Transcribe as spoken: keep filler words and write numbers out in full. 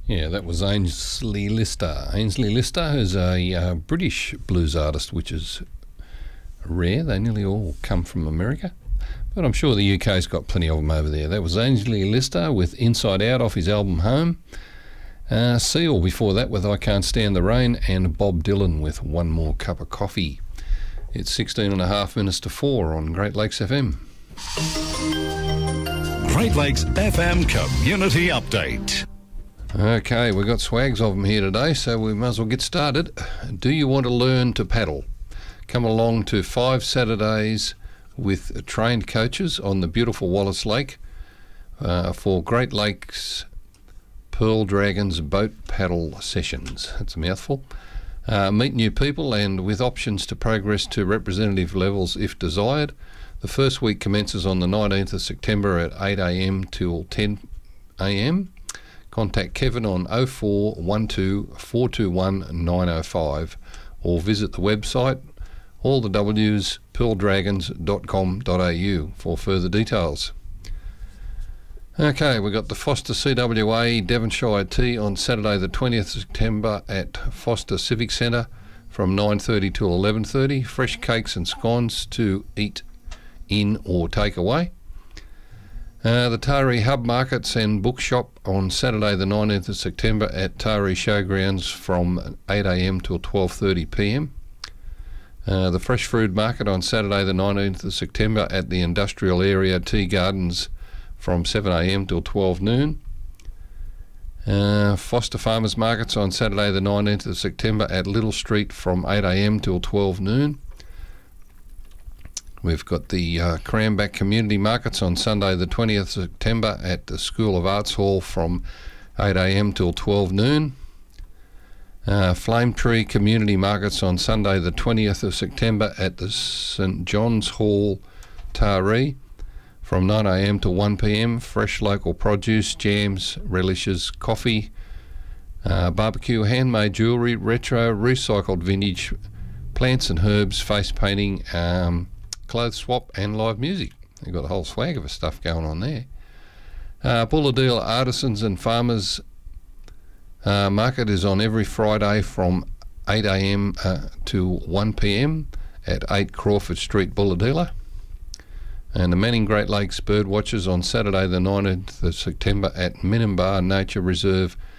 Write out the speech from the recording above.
Yeah, that was Ainsley Lister. Ainsley Lister is a uh, British blues artist, which is rare. They nearly all come from America. But I'm sure the U K's got plenty of them over there. That was Ainsley Lister with Inside Out off his album Home. Uh, Seal before that with I Can't Stand the Rain, and Bob Dylan with One More Cup of Coffee. It's sixteen and a half minutes to four on Great Lakes F M. Great Lakes F M Community Update. Okay, we've got swags of them here today, so we might as well get started. Do you want to learn to paddle? Come along to five Saturdays with trained coaches on the beautiful Wallace Lake uh, for Great Lakes Pearl Dragons boat paddle sessions. That's a mouthful. Uh, meet new people and with options to progress to representative levels if desired. The first week commences on the nineteenth of September at eight a m till ten a m Contact Kevin on oh four one two, four two one, nine oh five or visit the website, all the W's, pearl dragons dot com dot a u for further details. Okay, we've got the Foster C W A Devonshire Tea on Saturday the twentieth of September at Foster Civic Centre from nine thirty till eleven thirty. Fresh cakes and scones to eat in or take away. Uh, the Taree Hub Markets and Bookshop on Saturday the nineteenth of September at Taree Showgrounds from eight a m till twelve thirty p m. Uh, the Fresh Food Market on Saturday the nineteenth of September at the Industrial Area Tea Gardens from seven a m till twelve noon. Uh, Foster Farmers Markets on Saturday the nineteenth of September at Little Street from eight a m till twelve noon. We've got the uh, Cranback Community Markets on Sunday the twentieth of September at the School of Arts Hall from eight a m till twelve noon. Uh, Flame Tree Community Markets on Sunday the twentieth of September at the St John's Hall, Taree from nine a m to one p m. Fresh local produce, jams, relishes, coffee, uh, barbecue, handmade jewellery, retro, recycled vintage, plants and herbs, face painting, um, clothes swap and live music. They've got a whole swag of stuff going on there. Uh, Bulladeel Artisans and Farmers uh, Market is on every Friday from eight a m uh, to one p m at eight Crawford Street, Bulladela. And the Manning Great Lakes Bird Watchers on Saturday the nineteenth of September at Minimbar Nature Reserve